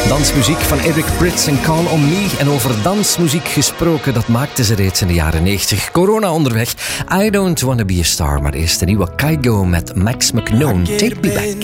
Dansmuziek van Eric Prydz en Call on Me. En over dansmuziek gesproken, dat maakten ze reeds in de jaren 90. Corona onderweg. I Don't Wanna Be a Star. Maar eerst de nieuwe Kygo met Max McKnone. Take Me Back.